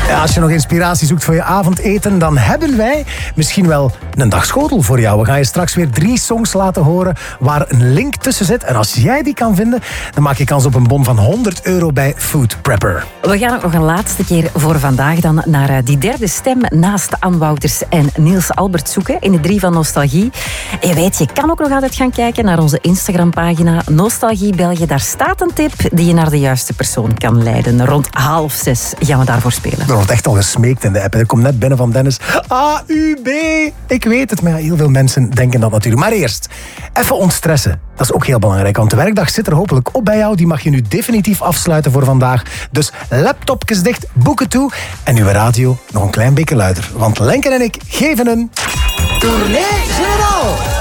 Ja, als je nog inspiratie zoekt voor je avondeten, dan hebben wij misschien wel een dagschotel voor jou. We gaan je straks weer 3 songs laten horen waar een link tussen zit. En als jij die kan vinden, dan maak je kans op een bon van €100 bij Food Prepper. We gaan ook nog een laatste keer voor vandaag dan naar die derde stem naast Anne Wouters en Niels Albert zoeken in de 3 van Nostalgie. En je weet, je kan ook nog altijd gaan kijken naar onze Instagram-pagina Nostalgie België. Daar staat een tip die je naar de juiste persoon kan leiden. Rond 5:30 gaan we daarvoor spelen. Er wordt echt al gesmeekt in de app. Ik kom net binnen van Dennis. AUB! Ik weet het, maar heel veel mensen denken dat natuurlijk. Maar eerst, even ontstressen. Dat is ook heel belangrijk, want de werkdag zit er hopelijk op bij jou. Die mag je nu definitief afsluiten voor vandaag. Dus laptopjes dicht, boeken toe. En uw radio nog een klein beetje luider. Want Lenken en ik geven een... Tournee Générale!